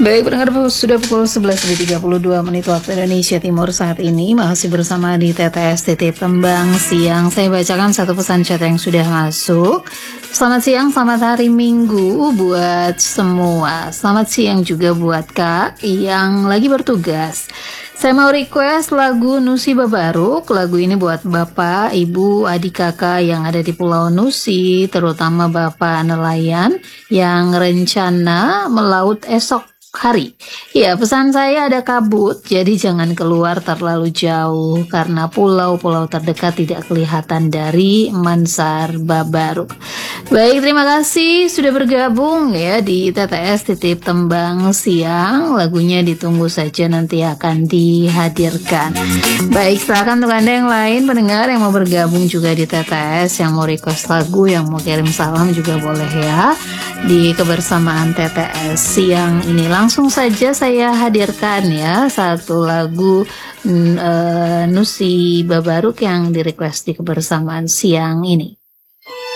Baik, pendengar, sudah pukul 11.32 menit waktu Indonesia Timur saat ini. Masih bersama di TTS Titip Tembang Siang. Saya bacakan satu pesan chat yang sudah masuk. Selamat siang, selamat hari Minggu buat semua. Selamat siang juga buat Kak yang lagi bertugas. Saya mau request lagu Nusi Babaruk. Lagu ini buat Bapak, Ibu, adik kakak yang ada di Pulau Nusi, terutama Bapak nelayan yang rencana melaut esok hari. Ya, pesan saya ada kabut, jadi jangan keluar terlalu jauh karena pulau-pulau terdekat tidak kelihatan dari Mansar Babaruk. Baik, terima kasih sudah bergabung ya di TTS Titip Tembang Siang. Lagunya ditunggu saja, nanti akan dihadirkan. Baik, silakan untuk Anda yang lain pendengar yang mau bergabung juga di TTS, yang mau request lagu, yang mau kirim salam juga boleh ya di kebersamaan TTS siang ini. Langsung saja saya hadirkan ya satu lagu Nusi Babaruk yang di request di kebersamaan siang ini.